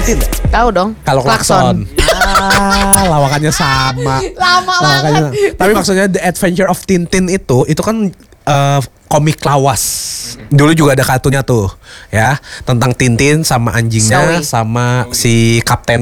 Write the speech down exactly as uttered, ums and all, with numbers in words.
Tintin nggak? Tahu dong. Kalau klakson. Ah, lawakannya sama. Lama Lawakannya banget. sama. Tapi maksudnya The Adventure of Tintin itu itu kan eh, komik lawas. Dulu juga ada kartunnya tuh, ya, tentang Tintin sama anjingnya Zoe. sama si kapten